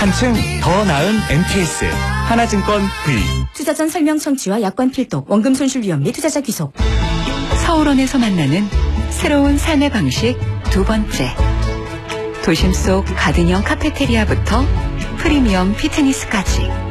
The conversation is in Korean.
한층 더 나은 MTS 하나증권 V. 투자 전 설명 청취와 약관 필독, 원금 손실 위험 및 투자자 귀속. 서울원에서 만나는 새로운 삶의 방식 두 번째. 도심 속 가든형 카페테리아부터 프리미엄 피트니스까지.